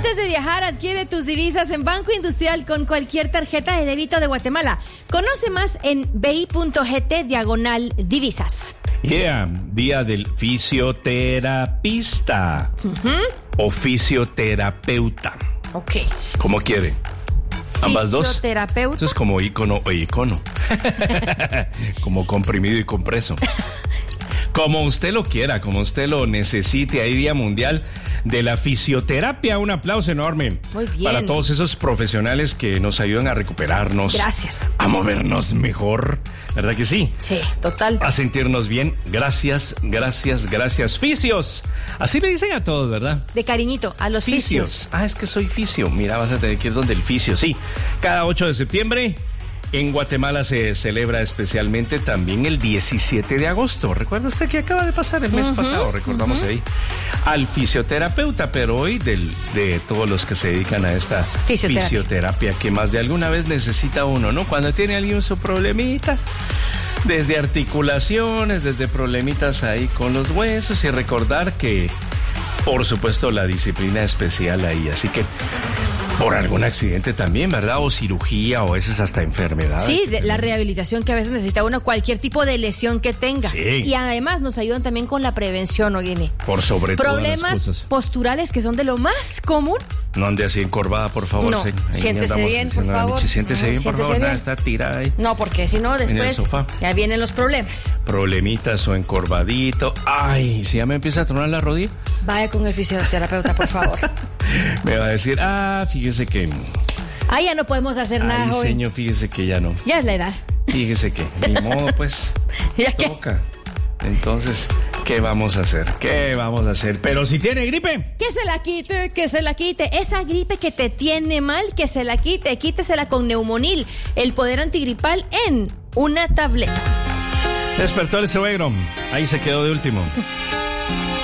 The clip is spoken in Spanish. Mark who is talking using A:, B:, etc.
A: Antes de viajar, adquiere tus divisas en Banco Industrial con cualquier tarjeta de débito de Guatemala. Conoce más en bi.gt/divisas.
B: Yeah, día del fisioterapista o fisioterapeuta.
A: Ok.
B: ¿Cómo quiere? Ambas dos.
A: Fisioterapeuta.
B: Esto es como icono o icono. Como comprimido y compreso. Como usted lo quiera, como usted lo necesite. Hay Día Mundial de la Fisioterapia. Un aplauso enorme.
A: Muy bien.
B: Para todos esos profesionales que nos ayudan a recuperarnos.
A: Gracias.
B: A movernos mejor. ¿Verdad que sí?
A: Sí, total.
B: A sentirnos bien. Gracias, gracias, gracias. Fisios. Así le dicen a todos, ¿verdad?
A: De cariñito, a los fisios.
B: Ah, es que soy fisio. Mira, vas a tener que ir donde el fisio. Sí, cada 8 de septiembre en Guatemala se celebra especialmente también el 17 de agosto. ¿Recuerda usted que acaba de pasar el mes pasado? Recordamos ahí al fisioterapeuta, pero hoy de todos los que se dedican a esta fisioterapia que más de alguna vez necesita uno, ¿no? Cuando tiene alguien su problemita, desde articulaciones, desde problemitas ahí con los huesos, y recordar que, por supuesto, la disciplina especial ahí. Así que por algún accidente también, ¿verdad? O cirugía, o a veces hasta enfermedad.
A: Sí, la rehabilitación que a veces necesita uno, cualquier tipo de lesión que tenga.
B: Sí.
A: Y además nos ayudan también con la prevención, Oguini.
B: Por sobre todo
A: problemas posturales que son de lo más común.
B: No ande así encorvada, por favor.
A: No, siéntese bien, por favor.
B: Siéntese bien, por favor.
A: Bien.
B: Nada, está tirada ahí.
A: No, porque si no, después ya vienen los problemas.
B: Problemitas o encorvadito. Ay, si ya me empieza a tronar la rodilla.
A: Vaya con el fisioterapeuta, por favor.
B: Me va a decir, fíjese que...
A: ya no podemos hacer nada, joven.
B: Señor, fíjese que ya no.
A: Ya es la edad.
B: Fíjese que, ni modo, pues.
A: ¿Ya
B: toca. Entonces, ¿qué vamos a hacer? ¿Qué vamos a hacer? Pero si tiene gripe,
A: que se la quite, que se la quite. Esa gripe que te tiene mal, que se la quite. Quítesela con Neumonil, el poder antigripal en una tableta.
B: Despertó el suegro. Ahí se quedó de último.